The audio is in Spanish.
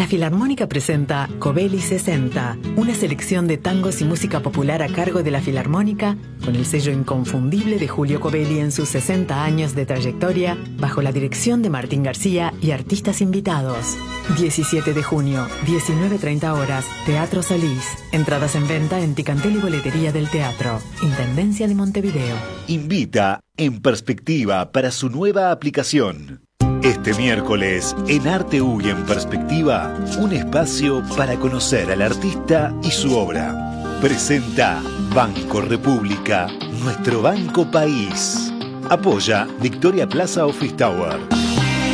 La Filarmónica presenta Covelli 60, una selección de tangos y música popular a cargo de la Filarmónica, con el sello inconfundible de Julio Covelli en sus 60 años de trayectoria, bajo la dirección de Martín García y artistas invitados. 17 de junio, 19:30 horas, Teatro Solís. Entradas en venta en Ticantel y Boletería del Teatro. Intendencia de Montevideo. Invita En Perspectiva para su nueva aplicación. Este miércoles, en Arte U y En Perspectiva, un espacio para conocer al artista y su obra. Presenta Banco República, nuestro banco país. Apoya Victoria Plaza Office Tower.